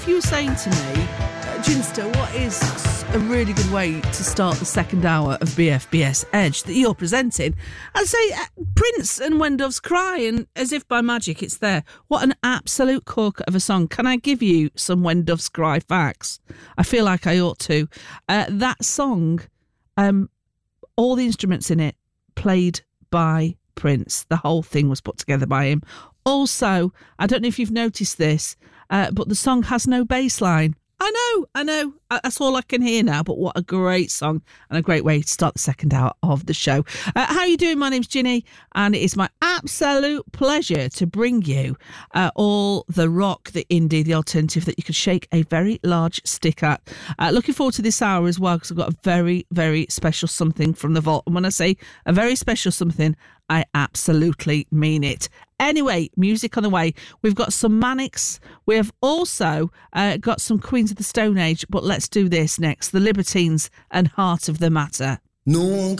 if you were saying to me, Ginster, what is a really good way to start the second hour of BFBS Edge that you're presenting? I'd say Prince and When Doves Cry, and as if by magic it's there. What an absolute corker of a song. Can I give you some When Doves Cry facts? I feel like I ought to. That song, all the instruments in it played by Prince. The whole thing was put together by him. Also, I don't know if you've noticed this, but the song has no bass line. I know. That's all I can hear now, but what a great song and a great way to start the second hour of the show. How are you doing? My name's Ginny, and it is my absolute pleasure to bring you all the rock, the indie, the alternative that you can shake a very large stick at. Looking forward to this hour as well, because I've got a very, very special something from the vault. And when I say a very special something, I absolutely mean it. Anyway, music on the way. We've got some Manics. We have also got some Queens of the Stone Age, but let's do this next. The Libertines and Heart of the Matter. No one